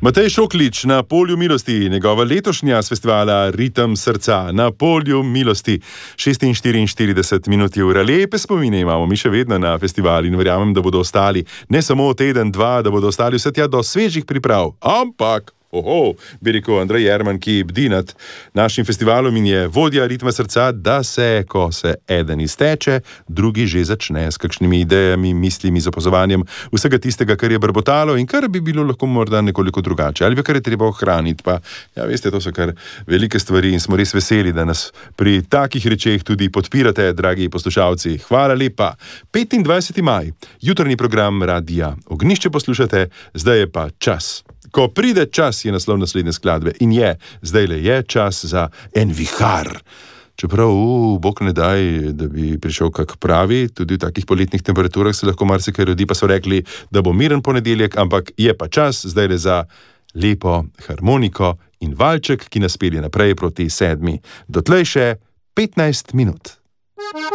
Matej Šoklič na Polju milosti, njegova letošnja s festivala Ritem srca na Polju milosti. 46 minut je ura. Lepe spomine imamo mi še vedno na festival in verjamem, da bodo ostali ne samo teden, dva, da bodo ostali vse tja do svežih priprav. Ampak, bi rekel Andrej Jerman, ki bdi nad našim festivalom in je vodja Ritma srca, da se, ko se eden izteče, drugi že začne s kakšnimi idejami, mislimi, z opazovanjem vsega tistega, kar je brbotalo in kar bi bilo lahko morda nekoliko drugače. Ali pa kar je treba ohraniti. Pa, ja, veste, to so kar velike stvari in smo res veseli, da nas pri takih rečeh tudi podpirate, dragi poslušalci. Hvala lepa. 25. maj, jutrni program Radia Ognjišče poslušate, zdaj je pa čas. Ko pride čas, je naslov naslednje skladbe in zdajle je čas za en vihar. Čeprav, bog ne daj, da bi prišel kak pravi, tudi v takih poletnih temperaturah se lahko marsikaj rodi, pa so rekli, da bo miren ponedeljek, ampak je pa čas zdajle za lepo harmoniko in valček, ki nas pelje naprej proti 7. Dotlej še 15 minut.